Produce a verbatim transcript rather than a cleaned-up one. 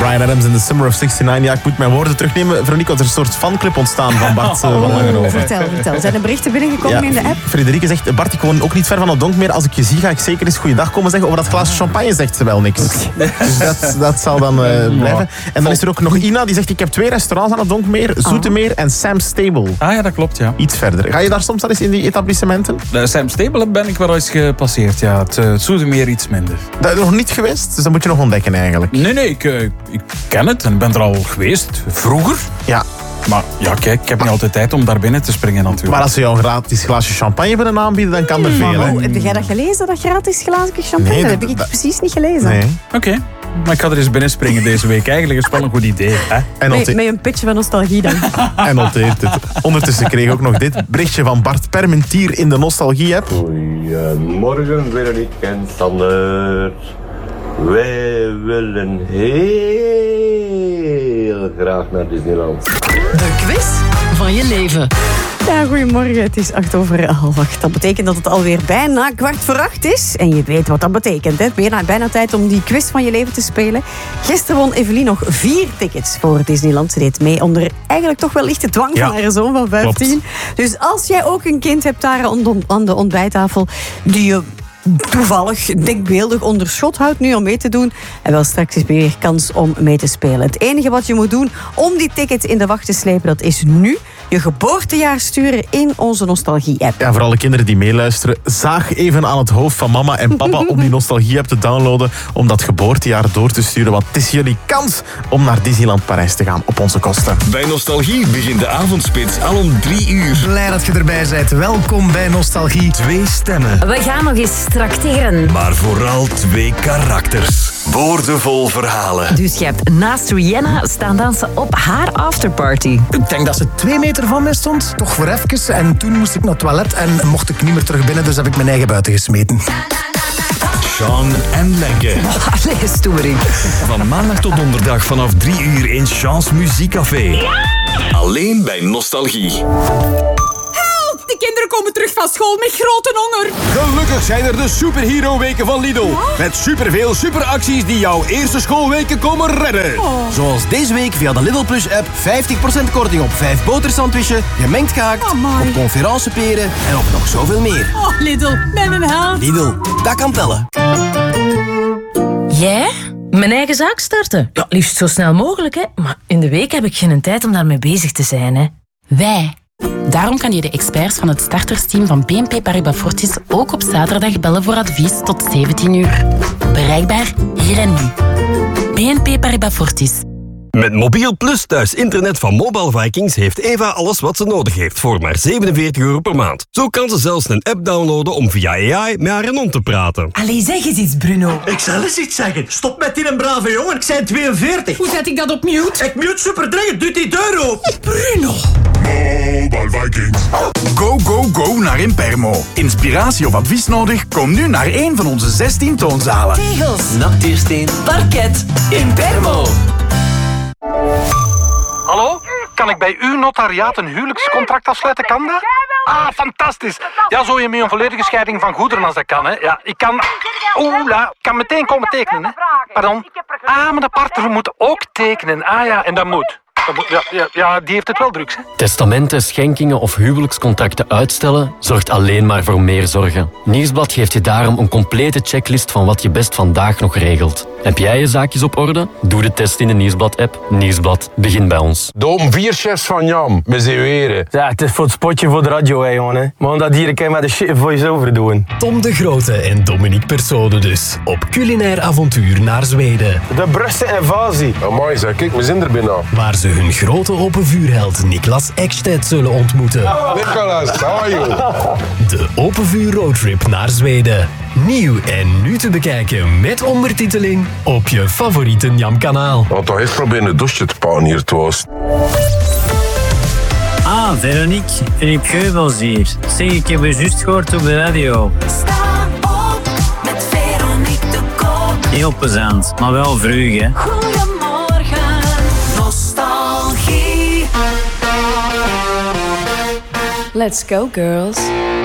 Bryan Adams in The Summer of zesennegentig. Ja, ik moet mijn woorden terugnemen. Veronique, er is een soort fanclub ontstaan van Bart uh, van Langenhoven. Vertel, vertel. Zijn er berichten binnengekomen ja, in de app? Frederike zegt, Bart, ik woon ook niet ver van het donk meer. Als ik je zie, ga ik zeker eens goeiedag komen zeggen. Over dat glaasje champagne zegt ze wel niks. Dus dat, dat zal dan uh, blijven. En dan is er ook nog Ina, die zegt, ik heb twee restaurants aan het Donkmeer. Zoetemeer en Sam's Stable. Ah ja, dat klopt, ja. Iets verder. Ga je daar soms al eens in die etablissementen? De Sam's Stable ben ik wel eens gepasseerd, ja. Het, het Zoetemeer iets minder. Dat is nog niet geweest, dus dat moet je nog ontdekken eigenlijk. Nee, nee, ik, uh, ik ken het en ben er al geweest. Vroeger. Ja. Maar ja, kijk, ik heb niet altijd tijd om daar binnen te springen natuurlijk. Maar als ze jou een gratis glaasje champagne willen aanbieden, dan kan er veel. Oh, Hè? heb jij dat gelezen, dat gratis glaasje champagne? Nee, dat dat heb ik dat... precies niet gelezen. Nee. Oké. Okay. Maar ik ga er eens binnen springen deze week. Eigenlijk is het wel een goed idee. Hè? En met, met een pitje van nostalgie dan. En noteert het. Ondertussen kreeg ik ook nog dit berichtje van Bart Permentier in de nostalgie-app. Goedemorgen, Veronique en Sander. Wij willen heel graag naar Disneyland. De quiz van je leven. Ja, goedemorgen. Het is acht over half acht. Dat betekent dat het alweer bijna kwart voor acht is. En je weet wat dat betekent. Hè? Bijna, bijna tijd om die quiz van je leven te spelen. Gisteren won Evelien nog vier tickets voor Disneyland. Ze deed mee onder eigenlijk toch wel lichte dwang ja. van haar zoon van vijftien. Klopt. Dus als jij ook een kind hebt daar aan de ontbijttafel die je toevallig, denkbeeldig onder schot houdt nu om mee te doen. En wel straks is weer kans om mee te spelen. Het enige wat je moet doen om die tickets in de wacht te slepen, dat is nu je geboortejaar sturen in onze nostalgie-app. Ja, voor alle kinderen die meeluisteren, zaag even aan het hoofd van mama en papa om die nostalgie-app te downloaden, om dat geboortejaar door te sturen. Want het is jullie kans om naar Disneyland Parijs te gaan op onze kosten. Bij Nostalgie begint de avondspits al om drie uur. Blij dat je erbij bent. Welkom bij Nostalgie. Twee stemmen. We gaan nog eens trakteren. Maar vooral twee karakters. Woordenvol verhalen. Dus je hebt naast Rihanna staan dansen op haar afterparty. Ik denk dat ze twee meter van mij stond. Toch voor even. En toen moest ik naar het toilet en mocht ik niet meer terug binnen. Dus heb ik mijn eigen buiten gesmeten. Sean en Lenke. Oh, allee, story. Van maandag tot donderdag vanaf drie uur in Sean's Muziekcafé. Ja! Alleen bij Nostalgie. De kinderen komen terug van school met grote honger. Gelukkig zijn er de superhero-weken van Lidl. Ja? Met superveel superacties die jouw eerste schoolweken komen redden. Oh. Zoals deze week via de Lidl Plus-app vijftig procent korting op vijf botersandwichen, gemengd gehakt, oh op conferenceperen en op nog zoveel meer. Oh, Lidl, ben een held. Lidl, dat kan tellen. Jij? Mijn eigen zaak starten? Ja, liefst zo snel mogelijk, hè. Maar in de week heb ik geen tijd om daarmee bezig te zijn, hè. Wij. Daarom kan je de experts van het startersteam van B N P Paribas Fortis ook op zaterdag bellen voor advies tot zeventien uur. Bereikbaar hier en nu. B N P Paribas Fortis. Met Mobiel Plus thuis internet van Mobile Vikings heeft Eva alles wat ze nodig heeft voor maar zevenenveertig euro per maand. Zo kan ze zelfs een app downloaden om via A I met haar hond te praten. Allee, zeg eens iets, Bruno. Ik zal eens iets zeggen. Stop met die een brave jongen, ik zijn tweeënveertig. Hoe zet ik dat op mute? Ik mute super dringend, doe die deur op. Bruno. Mobile Vikings. Go, go, go naar Impermo. Inspiratie of advies nodig? Kom nu naar een van onze zestien toonzalen. Tegels, nachtuursteen, parket, Impermo. Hallo? Kan ik bij uw notariaat een huwelijkscontract afsluiten? Kan dat? Ah, fantastisch. Ja, zo je met een volledige scheiding van goederen als dat kan, hè. Ja, ik kan... Oela, ik kan meteen komen tekenen, hè. Pardon. Ah, maar de partner moet ook tekenen. Ah ja, en dat moet. Dat moet ja, ja, ja, die heeft het wel drugs, hè. Testamenten, schenkingen of huwelijkscontracten uitstellen zorgt alleen maar voor meer zorgen. Nieuwsblad geeft je daarom een complete checklist van wat je best vandaag nog regelt. Heb jij je zaakjes op orde? Doe de test in de Nieuwsblad-app. Nieuwsblad, begin bij ons. Dom vier chefs van Jam, met z'n weren. Ja, het is voor het spotje voor de radio, hè, jongen. Maar dat hier kan je maar de shit voice-over doen. Tom de Grote en Dominique Persode dus. Op culinair avontuur naar Zweden. De Brusse-invasie. Amai, zeg, kijk, we zijn er bijna. Waar ze hun grote open vuurheld Niklas Ekstedt zullen ontmoeten. Nicolas, how are you? De open vuur roadtrip naar Zweden. Nieuw en nu te bekijken met ondertiteling op je favoriete Njam-kanaal. Want toch even proberen een douche te pakken hier thuis. Ah, Veronique, Philippe Geubels hier. Zeg, ik heb je juist gehoord op de radio. Sta op met Veronique de Koop. Heel plezant, maar wel vroeg, hè. Goedemorgen, nostalgie. Let's go, girls.